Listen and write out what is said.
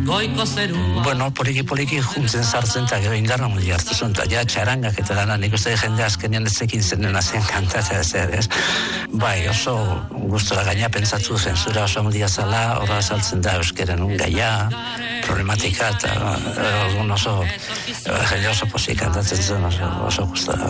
Bueno, poliki juntzen sartzen, eta gero indarra mundi hartu zuen, eta ja txarangak eta dana, nik uste jende azkenean etzekin zenena zen kantatzea ez. Bai, oso gustora gaina pentsatu zensura oso handia zala, horra saltzen da euskeren gaia, problematika, eta oso jende oso pozik kantatzen zuen, oso gustora.